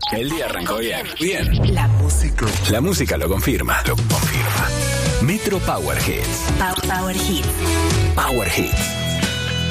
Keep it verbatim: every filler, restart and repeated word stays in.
El día arrancó bien. Bien. La música. La música lo confirma. Lo confirma. Metro Power Hits. Power, Power Hits. Power Hits.